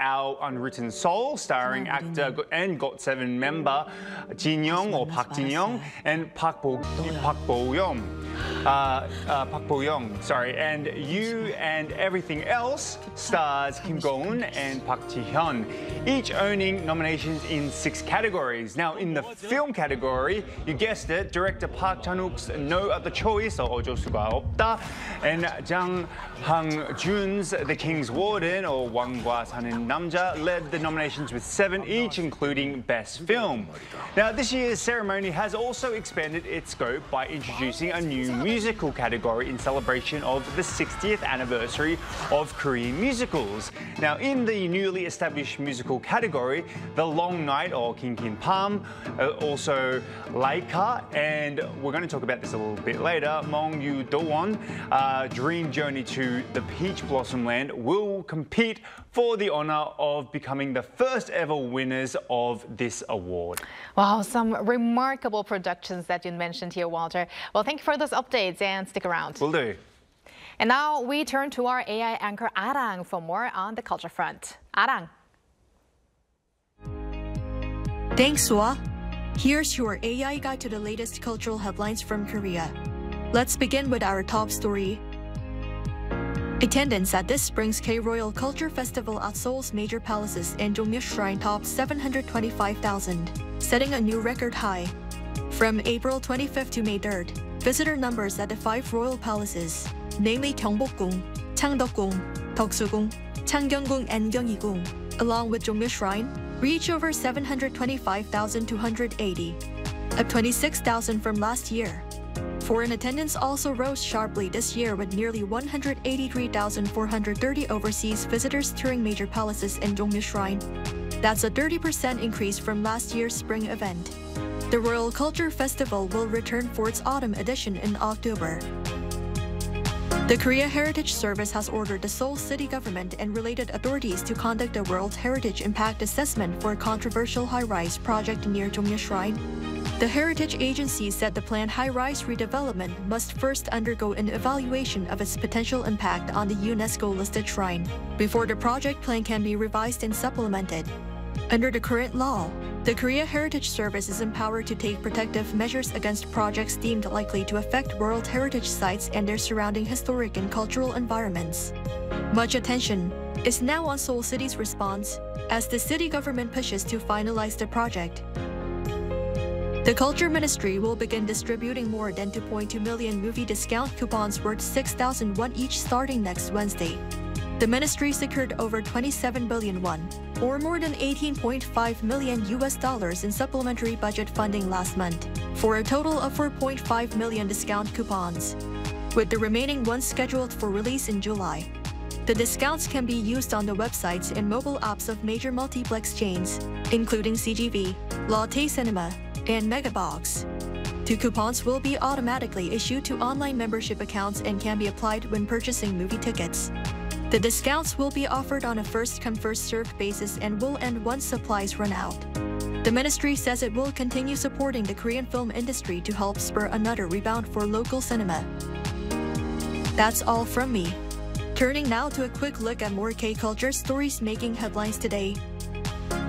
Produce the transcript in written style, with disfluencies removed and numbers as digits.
Our Unwritten Soul, starring actor and GOT7 member Jin Young or Park Jin Young and Park Bo Young, sorry, and You and Everything Else stars Kim Go-eun and Park Ji-hyun, each owning nominations in 6 categories. Now, in the film category, you guessed it, director Park Chan-wook's No Other Choice, or 어쩔 수가 없다, and Jang Hang-jun's The King's Warden, or 왕과 사는 남자, led the nominations with 7 each, including Best Film. Now, this year's ceremony has also expanded its scope by introducing a new musical category in celebration of the 60th anniversary of Korean musicals. Now, in the newly established musical category, The Long Night, or King Kin Palm, also Laika, and we're going to talk about this a little bit later, Mong Yu Do-won, Dream Journey to the Peach Blossom Land, will compete for the honor of becoming the first ever winners of this award. Wow, some remarkable productions that you mentioned here, Walter. Well, thank you for those updates and stick around. Will do. And now we turn to our AI anchor Arang for more on the culture front. Arang. Thanks, Sua. Here's your AI guide to the latest cultural headlines from Korea. Let's begin with our top story. Attendance at this spring's K-Royal Culture Festival at Seoul's major palaces and Jongmyo Shrine topped 725,000, setting a new record high. From April 25th to May 3rd, visitor numbers at the 5 royal palaces, namely Gyeongbokgung, Changdeokgung, Deoksugung, Changgyeonggung, and Gyeonggigung, along with Jongmyo Shrine, reach over 725,280, up 26,000 from last year. Foreign attendance also rose sharply this year with nearly 183,430 overseas visitors touring major palaces and Jongmyo Shrine. That's a 30% increase from last year's spring event. The Royal Culture Festival will return for its autumn edition in October. The Korea Heritage Service has ordered the Seoul city government and related authorities to conduct a World Heritage Impact Assessment for a controversial high-rise project near Jongmyo Shrine. The Heritage Agency said the planned high-rise redevelopment must first undergo an evaluation of its potential impact on the UNESCO-listed shrine before the project plan can be revised and supplemented. Under the current law, the Korea Heritage Service is empowered to take protective measures against projects deemed likely to affect World Heritage sites and their surrounding historic and cultural environments. Much attention is now on Seoul City's response as the city government pushes to finalize the project. The Culture Ministry will begin distributing more than 2.2 million movie discount coupons worth 6,000 won each starting next Wednesday. The ministry secured over 27 billion won, or more than $18.5 million in supplementary budget funding last month, for a total of 4.5 million discount coupons, with the remaining ones scheduled for release in July. The discounts can be used on the websites and mobile apps of major multiplex chains, including CGV, Lotte Cinema, and Megabox. 2 coupons will be automatically issued to online membership accounts and can be applied when purchasing movie tickets. The discounts will be offered on a first-come, first-served basis and will end once supplies run out. The ministry says it will continue supporting the Korean film industry to help spur another rebound for local cinema. That's all from me. Turning now to a quick look at more K-culture stories making headlines today.